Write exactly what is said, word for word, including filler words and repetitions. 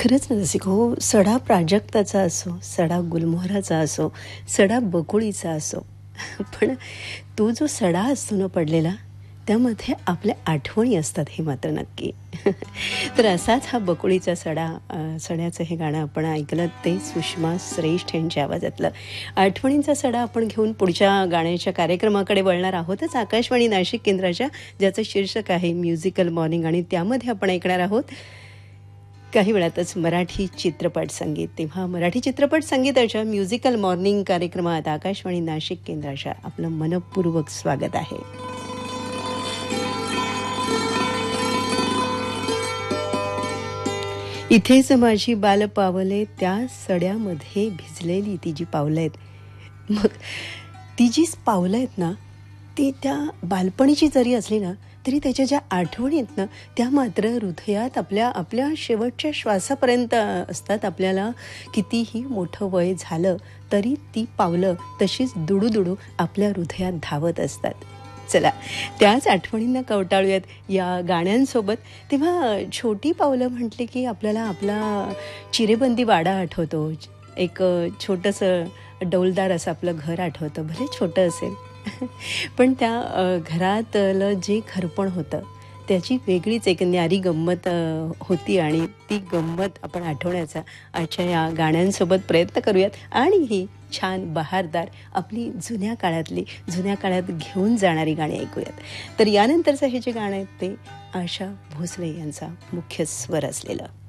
खरंच ना रसिक हो, सडा प्राजक्ताचा असो, सडा गुलमोहराचा असो, सडा बकुळीचा असो, पण तो जो सडा असतो ना पडलेला, त्यामध्ये आपल्या आठवणी असतात हे मात्र नक्की. तर असाच हा बकुळीचा सडा, अ, सड्याचं हे गाणं आपण ऐकलं ते सुषमा श्रेष्ठ यांच्या आवाजातलं. आठवणींचा सडा आपण घेऊन पुढच्या गाण्याच्या कार्यक्रमाकडे वळणार आहोतच, आकाशवाणी नाशिक केंद्राच्या, ज्याचं शीर्षक आहे म्युझिकल मॉर्निंग, आणि त्यामध्ये आपण ऐकणार आहोत काही वेळातच मराठी चित्रपट संगीत. तेव्हा मराठी चित्रपट संगीताच्या म्युझिकल मॉर्निंग कार्यक्रमात आकाशवाणी नाशिक केंद्राच्या आपलं मनपूर्वक स्वागत आहे. इथेच माझी बाल पावले, त्या सड्यामध्ये भिजलेली ती जी पावलं आहेत, मग ती जी पावलं आहेत ना, ती त्या बालपणीची जरी असली ना, तरी त्याच्या ज्या आठवणी आहेत ना, त्या मात्र हृदयात आपल्या आपल्या शेवटच्या श्वासापर्यंत असतात. आपल्याला कितीही मोठं वय झालं तरी ती पावलं तशीच दुडूदुडू आपल्या हृदयात धावत असतात. चला, त्याच आठवणींना कवटाळूयात या गाण्यांसोबत. तेव्हा छोटी पावलं म्हटली की आपल्याला आपला चिरेबंदी वाडा आठवतो, एक छोटंसं डौलदार असं आपलं घर आठवतं, भले छोटं असेल पण त्या घरातलं जे घरपण होतं त्याची वेगळीच एक न्यारी गंमत होती, आणि ती गंमत आपण आठवण्याचा आजच्या या गाण्यांसोबत प्रयत्न करूयात. आणि ही छान बहारदार आपली जुन्या काळातली, जुन्या काळात घेऊन जाणारी गाणी ऐकूयात. तर यानंतरचं हे जे गाणं आहे ते आशा भोसले यांचा मुख्य स्वर असलेलं.